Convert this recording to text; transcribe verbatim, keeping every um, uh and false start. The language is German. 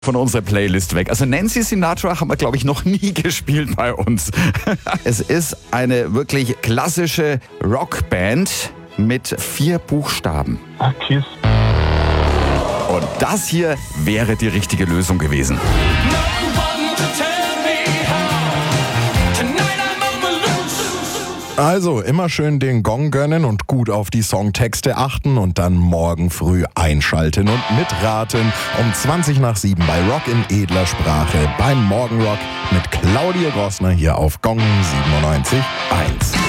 von unserer Playlist weg. Also Nancy Sinatra haben wir, glaube ich, noch nie gespielt bei uns. Es ist eine wirklich klassische Rockband mit vier Buchstaben. Ach, Kiss. Und das hier wäre die richtige Lösung gewesen. Also immer schön den Gong gönnen und gut auf die Songtexte achten und dann morgen früh einschalten und mitraten um zwanzig nach sieben bei Rock in edler Sprache beim Morgenrock mit Claudia Grossner hier auf Gong siebenundneunzig Komma eins.